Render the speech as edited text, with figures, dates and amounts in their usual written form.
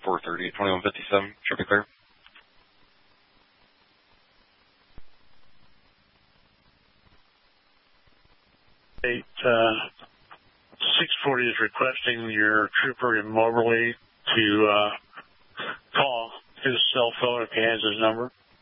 430 at 2157. Should be clear. Eight, 640 is requesting your trooper in Moberly to call his cell phone if he has his number.